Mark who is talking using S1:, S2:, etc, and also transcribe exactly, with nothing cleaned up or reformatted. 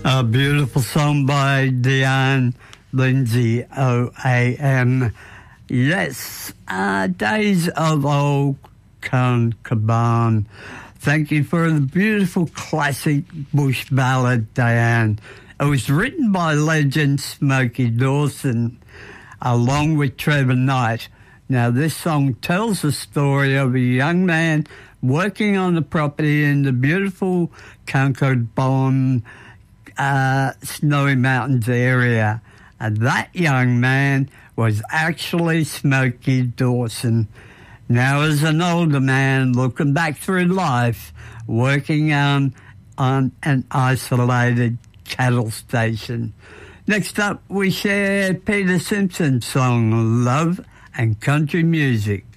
S1: A beautiful song by Diane Lindsay, O A M. Yes, uh, Days of Old Con Caban. Thank you for the beautiful classic bush ballad, Diane. It was written by legend Smokey Dawson, along with Trevor Knight. Now, this song tells the story of a young man working on the property in the beautiful Concord Bond uh, Snowy Mountains area. And that young man was actually Smokey Dawson. Now, as an older man looking back through life, working on, on an isolated cattle station. Next up, we share Peter Simpson's song, Love and Country Music.